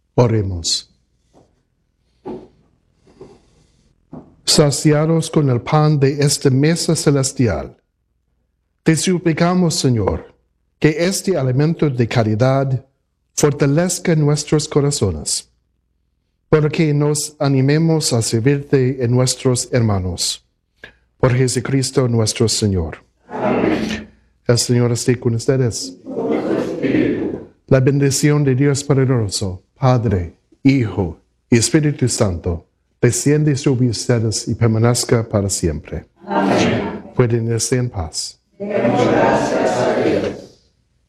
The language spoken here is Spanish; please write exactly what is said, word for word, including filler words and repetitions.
Oremos. Saciados con el pan de esta mesa celestial, te suplicamos, Señor, que este alimento de caridad fortalezca nuestros corazones, para que nos animemos a servirte en nuestros hermanos. Por Jesucristo nuestro Señor. Amén. El Señor esté con ustedes. La bendición de Dios Poderoso, Padre, Hijo y Espíritu Santo, desciende sobre ustedes y permanezca para siempre. Amén. Pueden irse en paz. Demos gracias a Dios.